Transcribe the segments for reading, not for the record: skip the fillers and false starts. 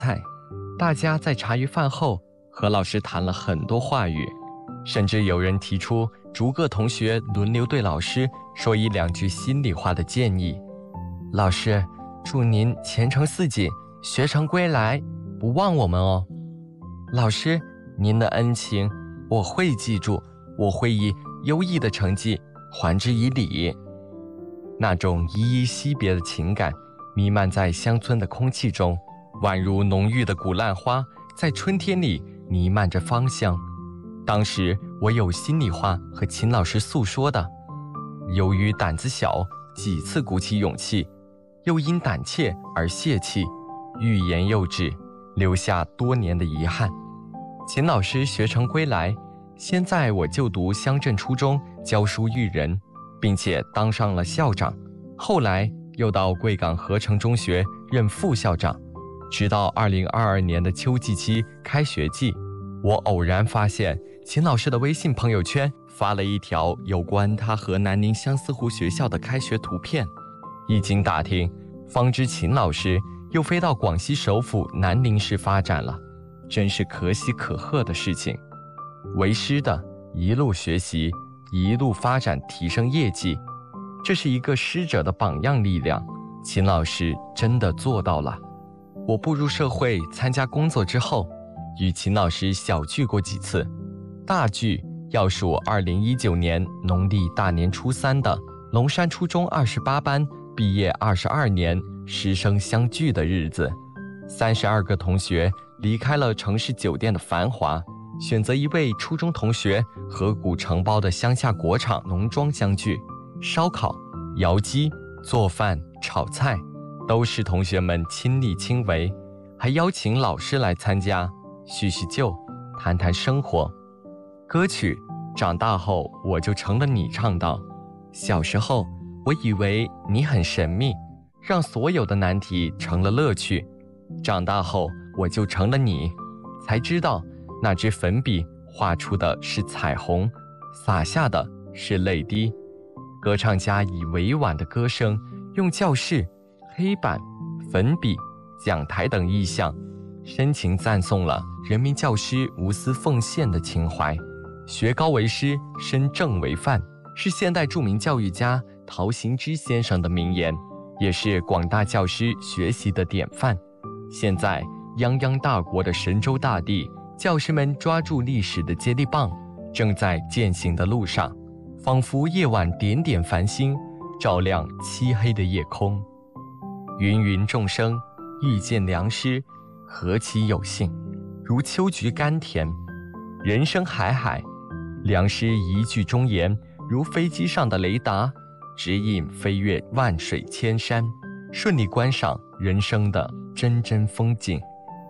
菜。大家在茶余饭后和老师谈了很多话语，甚至有人提出逐个同学轮流对老师说一两句心里话的建议。老师，祝您前程似锦，学成归来，不忘我们哦。老师，您的恩情我会记住，我会以优异的成绩还之以礼。那种依依惜别的情感弥漫在乡村的空气中，宛如浓郁的古烂花在春天里弥漫着芳香。当时我有心里话和秦老师诉说的，由于胆子小，几次鼓起勇气，又因胆怯而泄气，欲言又止，留下多年的遗憾。秦老师学成归来，现在我就读乡镇初中教书育人，并且当上了校长，后来又到贵港合成中学任副校长。直到2022年的秋季期开学季，我偶然发现秦老师的微信朋友圈发了一条有关他和南宁相思湖学校的开学图片。一经打听，方知秦老师又飞到广西首府南宁市发展了，真是可喜可贺的事情。为师的一路学习，一路发展，提升业绩，这是一个师者的榜样力量。秦老师真的做到了。我步入社会参加工作之后，与秦老师小聚过几次，大聚要数2019年农历大年初3的龙山初中28班毕业22年师生相聚的日子。32个同学离开了城市酒店的繁华，选择一位初中同学河谷承包的乡下果厂农庄相聚，烧烤、窑鸡、做饭、炒菜都是同学们亲力亲为，还邀请老师来参加，叙叙旧，谈谈生活。歌曲《长大后我就成了你》唱道：小时候我以为你很神秘，让所有的难题成了乐趣，长大后我就成了你，才知道那支粉笔画出的是彩虹，洒下的是泪滴。歌唱家以委婉的歌声，用教室、黑板、粉笔、讲台等意象，深情赞颂了人民教师无私奉献的情怀。学高为师，身正为范，是现代著名教育家陶行知先生的名言，也是广大教师学习的典范。现在泱泱大国的神州大地，教师们抓住历史的接力棒，正在践行的路上，仿佛夜晚点点繁星，照亮漆黑的夜空。芸芸众生遇见良师，何其有幸，如秋菊甘甜。人生海海，良师一句忠言，如飞机上的雷达，指引飞越万水千山，顺利观赏人生的真真风景。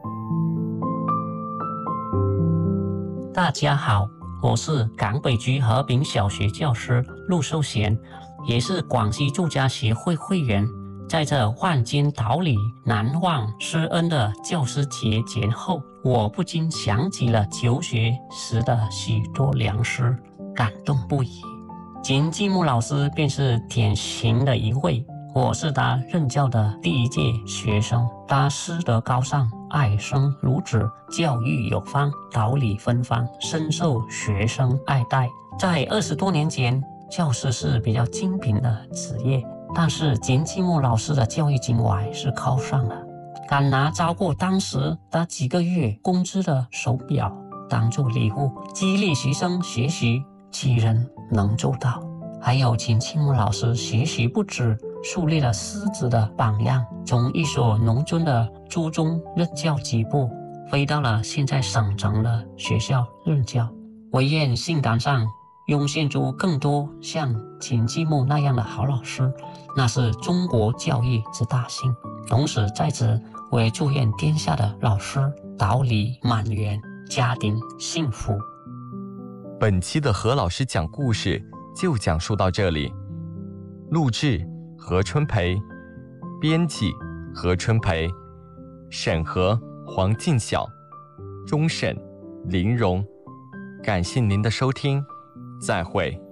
大家好，我是港北区和平小学教师陆寿贤，也是广西作家协会会员。在这万间岛屿难忘师恩的教师节前后，我不禁想起了求学时的许多良师，感动不已。秦继木老师便是典型的一位，我是他任教的第一届学生，他师德高尚，爱生如子，教育有方，道理芬芳，深受学生爱戴。在20多年前，教师是比较精品的职业，但是秦继木老师的教育情怀是高尚的，敢拿超过当时的几个月工资的手表当做礼物，激励学生学习，其人能做到。还有秦继木老师学习不止，树立了师子的榜样，从一所农村的初中任教起步，飞到了现在省城的学校任教。我愿信坛上涌现出更多像秦继木那样的好老师，那是中国教育之大幸。同时在此，我也祝愿天下的老师桃李满园，家庭幸福。 本期的何老师讲故事就讲述到这里。录制何春培，编辑何春培，审核黄进晓，终审林荣。感谢您的收听，再会。